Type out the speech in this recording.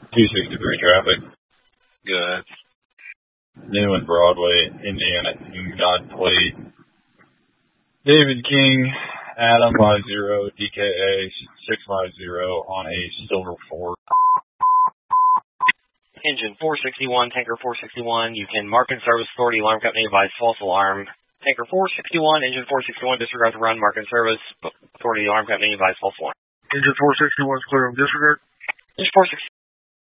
263 traffic. Good. New and Broadway, Indiana, God plate. David King, Adam 50, DKA 650 on a silver Ford. Engine 461, Tanker 461, you can mark and service authority, alarm company advise false alarm. Tanker 461, engine 461, disregard to run, mark and service, authority, alarm company advise false alarm. Engine 461 is clear of disregard. Engine 461.